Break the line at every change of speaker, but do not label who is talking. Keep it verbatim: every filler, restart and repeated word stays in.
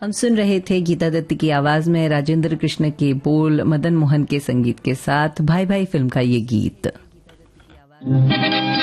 हम सुन रहे थे गीता दत्त की आवाज में राजेंद्र कृष्ण के बोल, मदन मोहन के संगीत के साथ भाई भाई फिल्म का ये गीत।